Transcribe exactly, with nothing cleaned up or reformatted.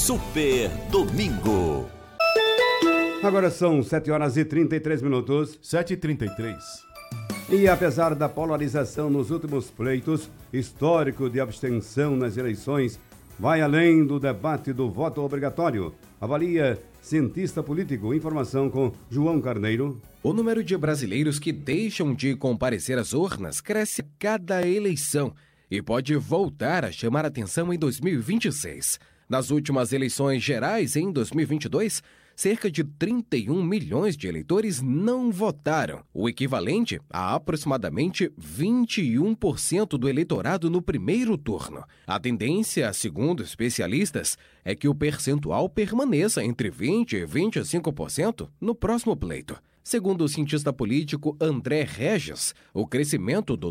Super Domingo. Agora são sete horas e trinta e três minutos. sete e trinta e três. E apesar da polarização nos últimos pleitos, histórico de abstenção nas eleições vai além do debate do voto obrigatório. Avalia cientista político. Informação com João Carneiro. O número de brasileiros que deixam de comparecer às urnas cresce a cada eleição e pode voltar a chamar atenção em dois mil e vinte e seis. Nas últimas eleições gerais, em dois mil e vinte e dois, cerca de trinta e um milhões de eleitores não votaram, o equivalente a aproximadamente vinte e um por cento do eleitorado no primeiro turno. A tendência, segundo especialistas, é que o percentual permaneça entre vinte por cento e vinte e cinco por cento no próximo pleito. Segundo o cientista político André Regis, o crescimento do